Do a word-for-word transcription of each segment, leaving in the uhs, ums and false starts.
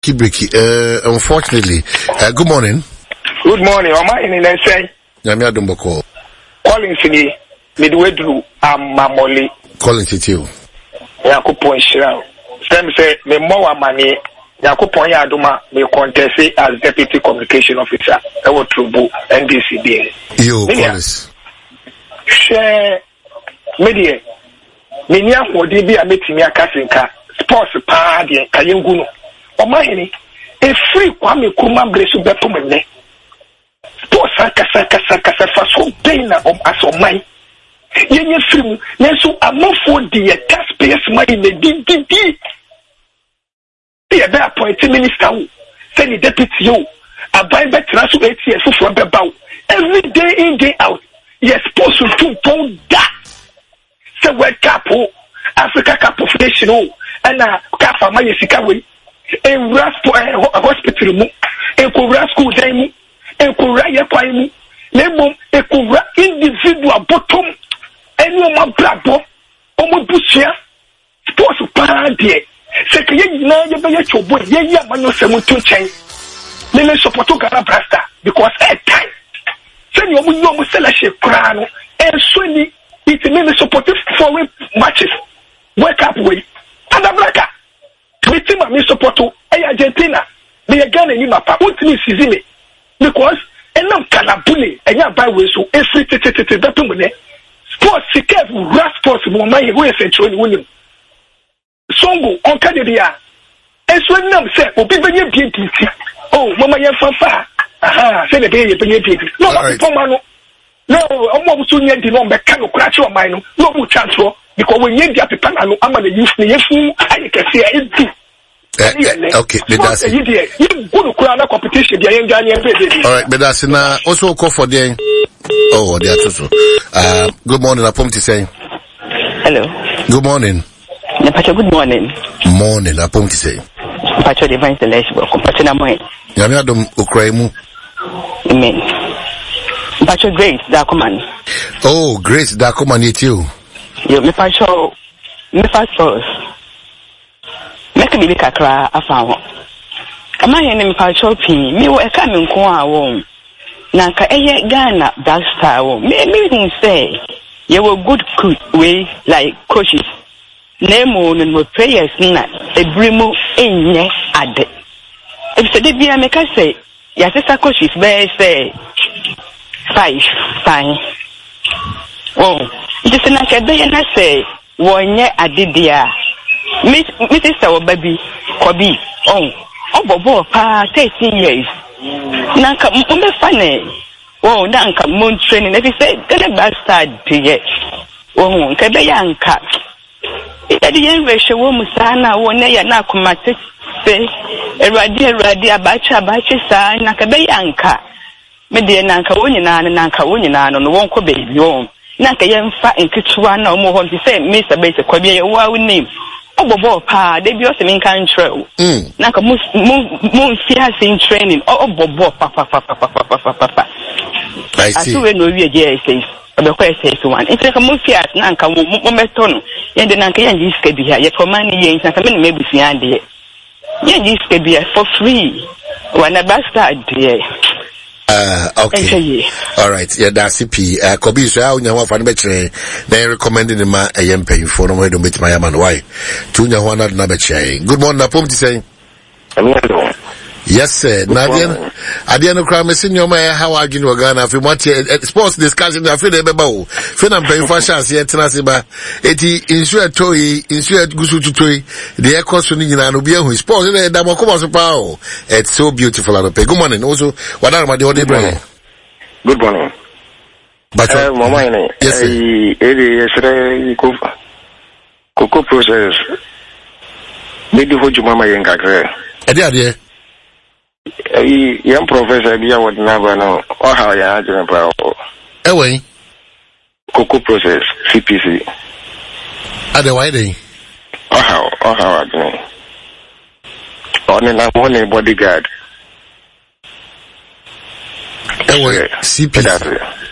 breaky breaky. Uh, unfortunately, uh, good morning. Good morning. Am I in the say? Yamia Dumboko. Calling Sini, Midwedru, am Mamoli. Calling Titio. Yakupo Shira. Some say, me more money. Yakupo Yaduma, me contest as Deputy Communication Officer. I will Trubu, N D C D. You, Police. Share media. Minya Modi be a meeting ya Kasinka. Sports party, Kayenguno. Omahini, a free Kwame Kuma Blesu Bepumene. Sports Saka Saka Saka so pain of us on mine. Yenye film, Nensu Amofo the taxpayers money in the D D D. Be a better appointed minister, send the deputy you. A buy better to eight years for Bebau. Every day in, day out, you're supposed to do pound that. So wake up, Africa population, and a Kafa Mayasikawi, a raspo a hospital, a Kura school day, a Kuraya Kwaimu, Lemon, a Kura individual bottom, and no more brabo, Omo Bushia, sports party. Second, now you buy your boy, yeah, man, no seven two chain. Then support to Ghana Brasta because at time. Send your woman sell a ship crown and swing it in the supportive foreign matches. Wake up, way. And a blacker. With him, I support to Argentina. They are Ghana in my papa. What means is in it? Because and now Calabuli and your buy with so every tete sports, he kept grass sports, my way, central William. Songo on Canada. And so now say, oh, people, you beauty. Oh, Mama, you're from far. Aha, say the baby, baby. No, no, no, I'm not soon yet. The number cannot crash your mind. No more chance because when you get the panel, I'm going to use the fool. I can see it. Okay, that's it. You go to crown competition. All right, but that's now also call for the. Oh, they are also. Uh, good morning. I promise to say. Hello. Good morning. Good morning. Morning. I promise to say. Pacho divine celestial. Pacho na moe. Yami adom ukraimu. Amen. Pacho Grace Dakuman. Oh, Grace Dakuman it you. Yo, me pacho. Me fast first. Make me look akra afa. Ama ye me pacho pi. Me wo e ka me nko a wo. Na nka eye Ghana Black Star wo. Me me hu say you were good coach way like coaches. Nemo no prayers na ebrimu enye ade. If so dey bia make say your sister coaches be say five fine. Oh, it is na ke dey na say wonye ade dia. Miss Miss sister baby Kobi. Oh, obobo pa thirteen years. Na ka mo me fane. Oh, na nka mo training. If say dey bad start dey. Oh, ke be yanka. Edi yen reshe wo musana wo ne ya na kumate se eradi eradi abacha abacha sa na ka be yanka me de na nka wo nyina na nka wo nyina no no wonko be yo na ka yen fa nkitwa na omo ho se Mister Base kwa bia wo awu name obobo pa de bi o se min kan trɛ mm na ka mo mo fiase in training obobo pa pa pa pa pa pa pa pa I see aso we no wi je say the question is one. It's like a movie at Nanka, Mometon, and the Nanka Yanjis can be here, yet for money, and some maybe see Andy. Yanjis can be here for free. When a bastard, dear. Uh, okay. All right. Yeah, that's it. Uh, Kobe, so I know what I'm better. They recommended the man a young pay for no way to meet my man. Why? Tunya one at Nabache. Good morning, Napum to say. Yes, sir. Nadia, I didn't cry. Me senior man, how are you? Ghana? If you want to sports discussion, I feel the bebo. Feel I'm paying for chance here. Tenasiba, eti insure toy, insure gusu to toy. The air cost on Nina no be who sports. The damo come as a power. It's so beautiful. I Good morning. Also, what are my the brother? Good morning. But uh, mama, yes, sir. Yesterday, cocoa process. Maybe what you mama yenga kre. Edia dear. Young professor, be what never know, or how you are doing. Away. Cocoa process, C P C. Are the why Or how, or how I doing. On a one bodyguard. Away, C P C.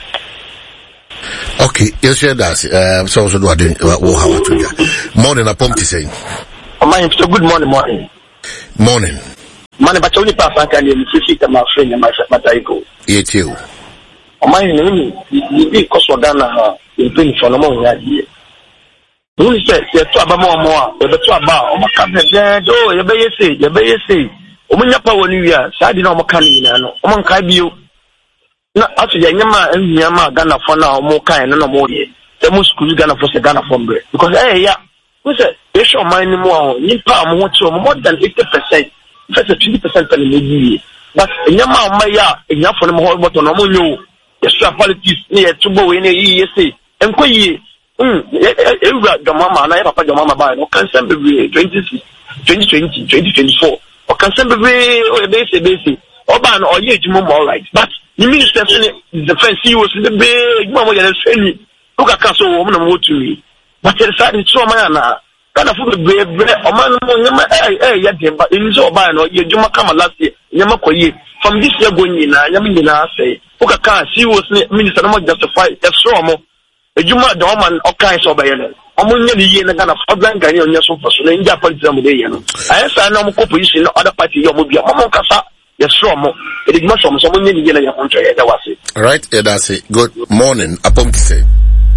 Okay, yes, that's it. Um, so, so do I do how I do. Morning, I pumped to say. Good morning, morning. Morning. Man, but only pass I can see my friend and my Mataigo. Yet you. On my name, you be Coswagana in Prince for no more idea. Who says, you're two about more, more, you're two about, oh, my cousin, oh, you may say, you may say, oh, when you're power New Year, so I didn't know my canning, oh, man, can you? Not after Yama and Yama Ghana for now, more kind, no more. The most school Ghana for the Ghana from bread. Because, hey, yeah, who said, they show mine more, you palm more than eighty percent. First, twenty percent of the year. But Yama Maya, in your for the whole bottom, no more you. The strap politics near to go in a year, say, and quay. Hmm, you got the mama, and I have a mama by no consent be twenty twenty, twenty twenty-four, or consent be or a basic basic, or ban or yet more right. But the minister the first he was in the big mama and friendly. Look at Castle woman and what to me. But the side is so man. Kind of food bread, or man, eh, yet, but in so by no, you do not come last year, Yamakoye. From this year going in, Yamina say, look at Cass, he was minister not justified, that's so more. A Juma, the woman, all kinds of bayonet. Among the year and a kind of blank and your sofa, so in Japan, I say, no cooperation, other party, your movie, Mamma Casa, yes, so more. It is much from someone in the country, that was it. All right, yeah, that's it. Good morning, upon to say.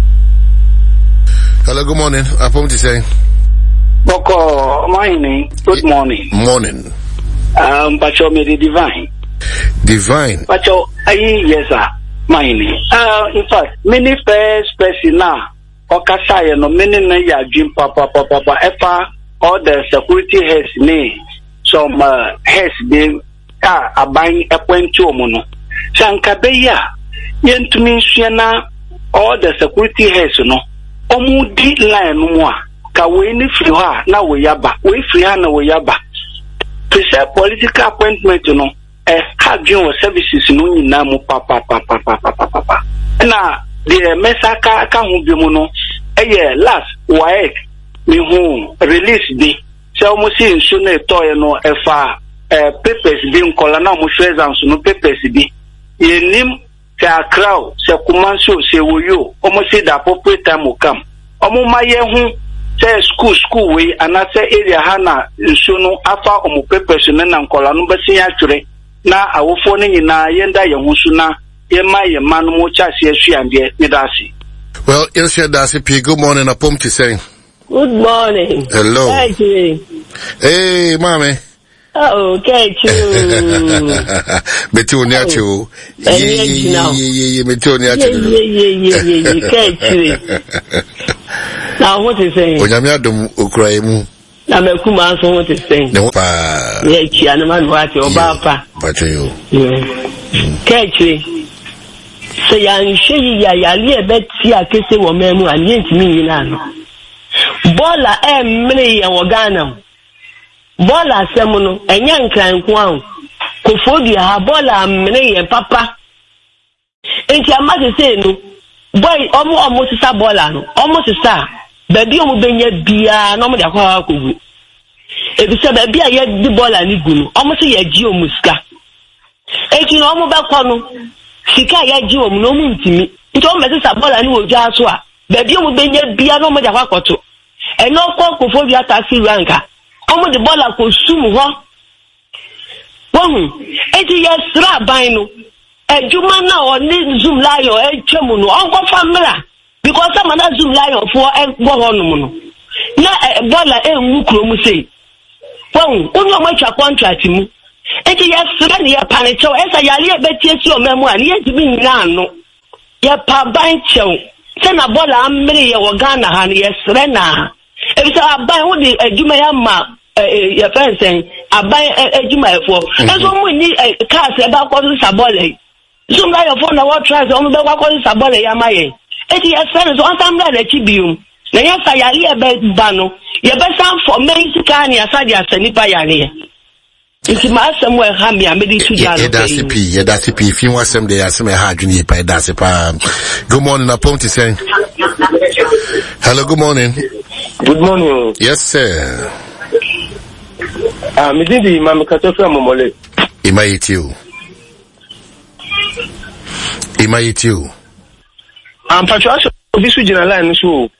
Hello, good morning, upon to say. Boko, morning, good morning. Morning. Um, but you made it divine. Divine. But you, yes, sir. Mine. Uh, in fact, many first person now, or Kasaya, no many na ya dream papa papa papa epa, all the security has name, some uh, has been ah a buying a point to mono. Sankabeya, yen to me, all the security has no, omu di line moi, ka we ni free ha, na we yaba, we free ha na we yaba. Preserve political appointment, you know. Eh, have your services no nyina mu papa papa papa papa. Na the mesaka ka hu bi mu no eh last waek me hu release bi se o mu si nsu na etoy no e fa eh papers bi nkola na mu treasures no papers bi yenim ka crowd se kumanso se woyo o mu si da appropriate time come o mu maye hu se school school we anase area ha na nsu no afa o mu papers no na nkola no besi ya twere na awofo ne nyina yenda ye husu na ye ma ye manu mo chase asuande me dasi. Well, yes, Dasi P. Good morning, upon to say. Good morning. Hello. Thank you. Hey, mommy. Oh, thank you. Me too, near you. Yeah, yeah, yeah, yeah, me too, near you. Yeah, yeah, yeah, yeah, thank you. Now, what is saying? When I'm at the Ukraine. Na me kuma so what is saying. No pa. Yeah, chi anama no ati oba pa. But you. Kechi. So ya nhwe ya ya le be ti akese wo memu ani ntimi nyina no. Bola e mmiri ya wo Ghana. Bola asem no enya nkran ko an. Kofodi ha bola mmiri ya papa. Enti amade say no. Boy omo omo sisa bola no. Omo sisa baby omo benye bia no mo de akwa akogu ebi se baby aye di bola ni gu no omo se ye gi omo sika eki no omo ba kwa no sika ye gi omo no mu ntimi nti omo se sa bola ni wodwa so a baby omo benye bia no mo de akwa akoto eno ko kofo bia taxi ranka omo de bola ko sum ho wohu eti ye sra ban no ejuma na o ni zoom layo e twemu no onko famila because some other zoom lion for a go on no na bola e nwu krom say won onyo ma twa contract mu enti ye sra ne ye panicho esa yale e betie si o memu an ye tibi nyina no ye pa ban chew se na bola amre ye wo Ghana ha ne ye sra na e bi sa aban wo de adwuma ya ma ye fensen aban adwuma e fo enso mu ni cars e ba ko sa bola zoom lion for na what try so mo be kwa ko sa bola ya ma ye eti esere so ansamra na chibium na ya sa yale e be ba no ye be san for Mexico ni asadi asanipa yale iti ma asem we ha mi amedi tu ja no da C P ye da C P fi wasem de asem e ha adwuni pa da C P. Good morning, upon to say. Hello, good morning. Good morning. Yes, sir. Ah, me didi ma me katofra momole. Imayitiu. Imayitiu. I'm Patricia. This is general line so.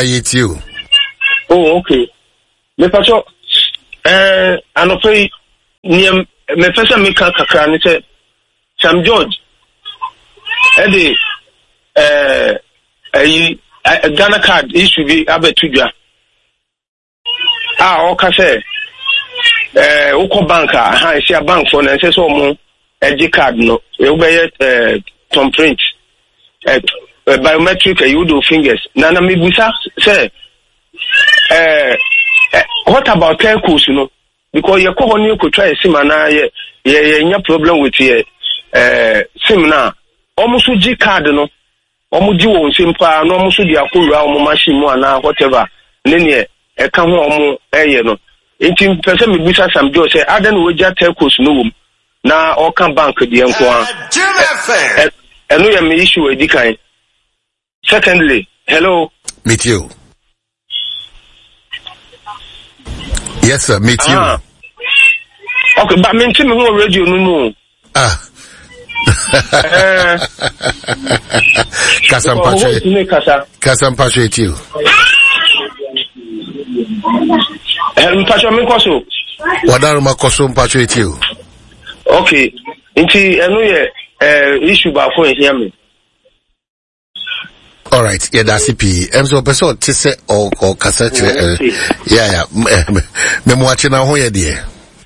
Imayitiu. Oh, okay. Me Patricia. Eh, ano pay Niam me fesa me ka kakra ne say Sam George Eddie eh ayi Ghana card issue bi abetudwa ah o ka say eh uko bank ah ha sia bank for na say so mo edi card no e wo eh thumb print eh biometric you do fingers na na me busa say eh what about telcos you know because you ko honi ko try sim na ye ye nya problem with ye eh sim na omusu G card no omuji won sim pa no omusu di akowa omu machine mu na whatever ne ne e ka ho omu eye no enti pese me busa Sam Joe say adan we ja telcos no wom na o kan bank di enko a eno ya me issue edi kan. Secondly, hello meet you. Yes sir, meet you. Ah. Okay, but me tell me who radio no no. Ah. Eh. Kasampacho. Kasampacho it you. Eh, mpacho me koso. Wadaru makoso mpacho it you. Okay. Nti eno ye eh issue ba for here me. All right, yeah, that's P. I'm so person to say or or cassette. Yeah, yeah. Me watching now here, dear.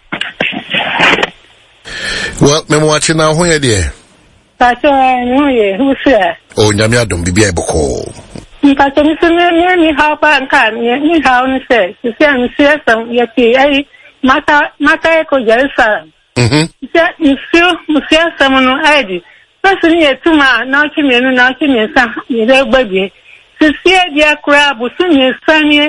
Well, me watching now here, dear. Pacho, no, yeah, who's there? Oh, Nyamia don't be able to. Pacho, Mister Me, how pan can you how you say? You say, I'm serious, yet, eh, Mata, Mata Eco Jerusalem. Hm. You feel, you feel someone who I did. Person here to my knocking me and knocking me, you know, baby. To see a dear crab will soon you send me.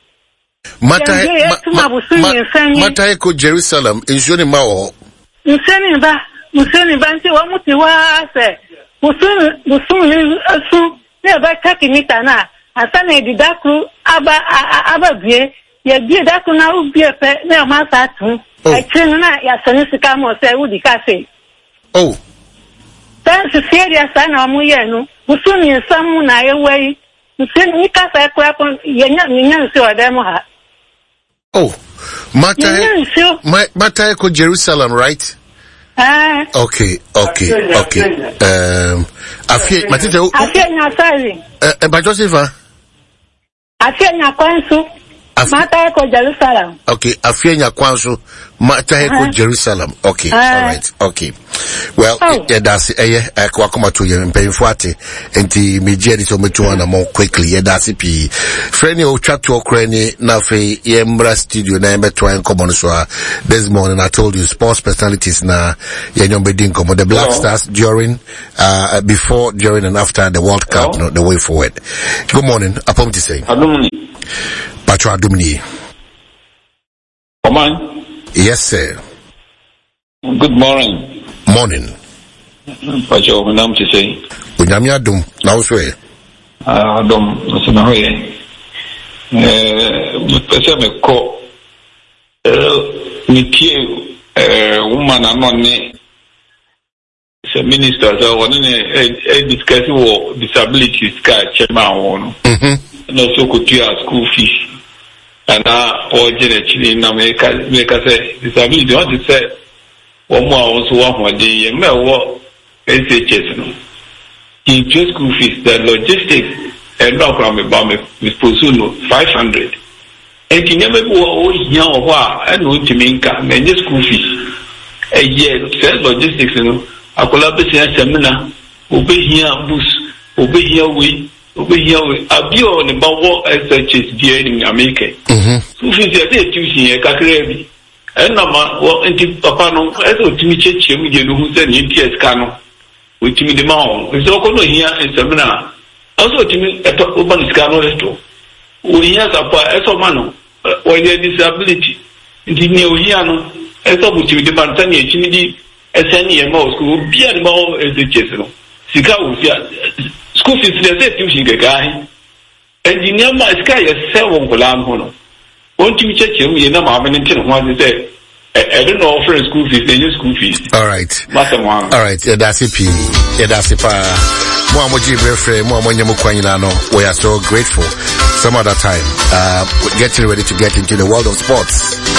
Mata Eco Jerusalem, ensuring Mao. You send him back, you send him back to what you want to say. Will soon, will soon, soon, never taking it now. I send a didaku, Abba, Abba, ye, ye, that could now be a pet, no, my tattoo. I train not your son to come or say, would the cafe. Oh. That's a serious son of Muyano, who soon is someone I away. You send me cafe crap on your young so a demo. Oh, Mata, Mata Eco Jerusalem, right? Ah. Okay, okay, okay. Um, I feel, Matito. I feel not sorry. Uh, by Joseph, I feel not console. Mata Eco Jerusalem. Okay, I feel your counsel. Mata Eco Jerusalem. Okay, all right, okay. Well, oh. yeah, that's it. Eh, I come to you and pay for it. And the media is on me to one more quickly. Yeah, that's it. Friendly old chat to Ukraine. Now, for Yembra studio, na me try and come on so this morning. I told you sports personalities na yeah, you be come on the Black Hello. Stars during, uh, before, during, and after the World Cup. No, the way forward. Good morning. Upon to say. Patra Dumni. Come on. Yes, sir. Good morning. Morning. Pacho, my name to say. Unyamia dum, now swear. Ah, dum, so now here. Eh, pese me ko. Eh, me tie, eh, woman anone. Se minister, so one eh discuss wo disabilities ka chema wono. Mhm. No so ko tia school fees. And now, or generally, na make make say disability. What it say? One more also one more day. Me what S H S no. In just school fees, the logistics and now from about me with Posuno five hundred. And you never go here or what? I know to me can and just school fees. A year sell logistics no. A collaboration seminar. Obey here boost. Obey here we. Obey here we. A view on about what S H S D in America. Mhm. School fees are there tuition. Kakrebi. And now, what anti papa no, as a Timmy Chim, you know who said in T S Cano with Timmy the Mount. It's all going here in Seminar. Also, Timmy at Urban Scano Resto. We have a part as a man or their disability. In the New Yano, as a with the Bantania, Timmy, as any mouse who will be a more as the Chesno. Sika school fees, they said tuition guy. And the Nama Sky is seven Golan Hono. Won't you check him? You know, I'm in one say, I don't know, offering school fees, they use school fees. All right. All right. Yeah, that's it. Yeah, that's it. Mwamoji Brefre, Mwamonyamu Kwanyano, we are so grateful. Some other time, uh, getting ready to get into the world of sports.